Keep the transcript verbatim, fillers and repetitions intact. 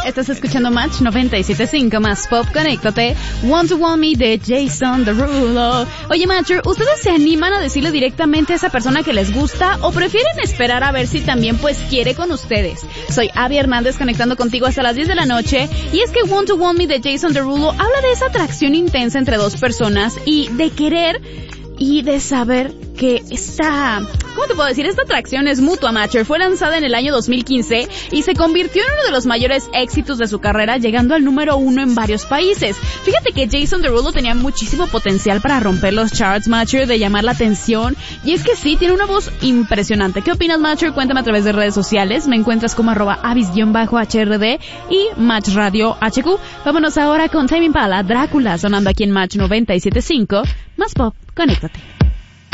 estás escuchando Match noventa y siete punto cinco más Pop, conéctate. Want to Want Me de Jason Derulo. Oye, Matcher, ¿ustedes se animan a decirle directamente a esa persona que les gusta o prefieren esperar a ver si también pues quiere con ustedes? Soy Abby Hernández conectando contigo hasta las diez de la noche y es que Want to Want Me de Jason Derulo habla de esa atracción intensa entre dos personas y de querer y de saber que esta, ¿cómo te puedo decir? Esta atracción es mutua, Matcher. Fue lanzada en el año dos mil quince y se convirtió en uno de los mayores éxitos de su carrera, llegando al número uno en varios países. Fíjate que Jason Derulo tenía muchísimo potencial para romper los charts, Matcher, de llamar la atención. Y es que sí, tiene una voz impresionante. ¿Qué opinas, Matcher? Cuéntame a través de redes sociales. Me encuentras como arroba avis-H R D y Match Radio H Q. Vámonos ahora con Tame Impala, Drácula, sonando aquí en Match noventa y siete punto cinco. Más Pop, conéctate.